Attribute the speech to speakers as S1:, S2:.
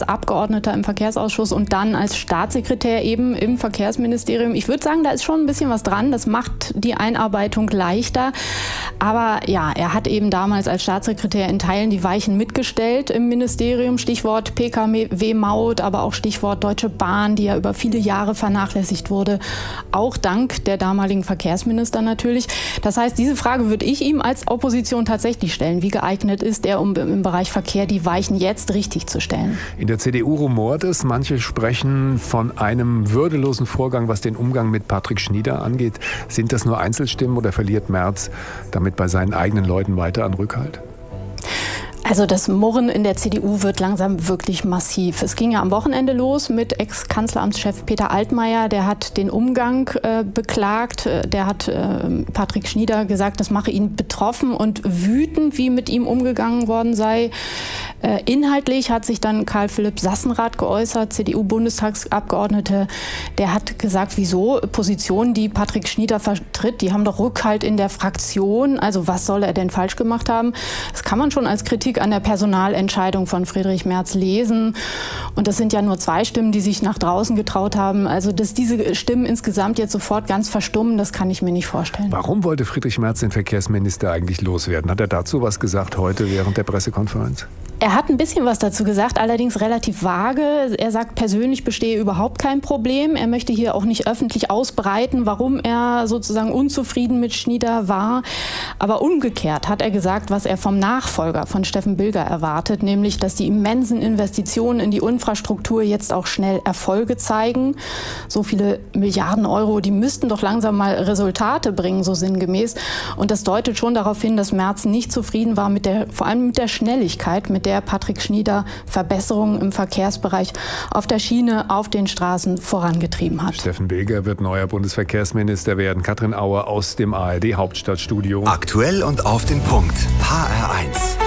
S1: Abgeordneter im Verkehrsausschuss und dann als Staatssekretär eben im Verkehrsministerium. Ich würde sagen, da ist schon ein bisschen was dran. Das macht die Einarbeitung leichter. Aber ja, er hat eben damals als Staatssekretär in Teilen die Weichen mitgestellt im Ministerium. Stichwort Pkw-Maut, aber auch Stichwort Deutsche Bahn, die ja über viele Jahre vernachlässigt wurde. Auch dank der damaligen Verkehrsminister natürlich. Das heißt, diese Frage würde ich ihm als Opposition tatsächlich stellen. Wie geeignet ist er, um im Bereich Verkehr die Weichen jetzt richtig zu stellen?
S2: In der CDU rumort es. Manche sprechen von einem würdelosen Vorgang, was den Umgang mit Patrick Schnieder angeht. Sind das nur Einzelstimmen oder verliert Merz damit bei seinen eigenen Leuten weiter an Rückhalt?
S1: Also das Murren in der CDU wird langsam wirklich massiv. Es ging ja am Wochenende los mit Ex-Kanzleramtschef Peter Altmaier. Der hat den Umgang beklagt. Der hat Patrick Schnieder gesagt, das mache ihn betroffen und wütend, wie mit ihm umgegangen worden sei. Inhaltlich hat sich dann Karl-Philipp Sassenrath geäußert, CDU-Bundestagsabgeordnete. Der hat gesagt, wieso Positionen, die Patrick Schnieder vertritt, die haben doch Rückhalt in der Fraktion. Also was soll er denn falsch gemacht haben? Das kann man schon als Kritik an der Personalentscheidung von Friedrich Merz lesen. Und das sind ja nur 2 Stimmen, die sich nach draußen getraut haben. Also dass diese Stimmen insgesamt jetzt sofort ganz verstummen, das kann ich mir nicht vorstellen.
S2: Warum wollte Friedrich Merz den Verkehrsminister eigentlich loswerden? Hat er dazu was gesagt heute während der Pressekonferenz?
S1: Er hat ein bisschen was dazu gesagt, allerdings relativ vage. Er sagt, persönlich bestehe überhaupt kein Problem. Er möchte hier auch nicht öffentlich ausbreiten, warum er sozusagen unzufrieden mit Schnieder war. Aber umgekehrt hat er gesagt, was er vom Nachfolger von Steffen Bilger erwartet, nämlich, dass die immensen Investitionen in die Infrastruktur jetzt auch schnell Erfolge zeigen. So viele Milliarden Euro, die müssten doch langsam mal Resultate bringen, so sinngemäß. Und das deutet schon darauf hin, dass Merz nicht zufrieden war vor allem mit der Schnelligkeit, mit der Patrick Schnieder Verbesserungen im Verkehrsbereich auf der Schiene, auf den Straßen vorangetrieben hat.
S2: Steffen Bilger wird neuer Bundesverkehrsminister werden. Katrin Auer aus dem ARD Hauptstadtstudio.
S3: Aktuell und auf den Punkt. HR1.